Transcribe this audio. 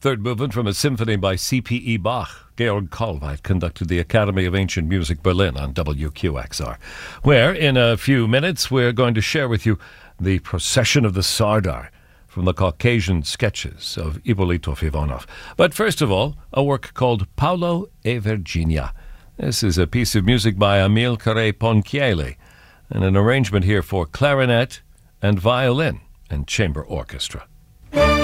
third movement from a symphony by C.P.E. Bach. Georg Kallweit conducted the Academy of Ancient Music Berlin on WQXR, where in a few minutes we're going to share with you the Procession of the Sardar from the Caucasian Sketches of Ippolito Ivanov. But first of all, a work called Paolo e Virginia. This is a piece of music by Amilcare Ponchielli, and an arrangement here for clarinet and violin and chamber orchestra.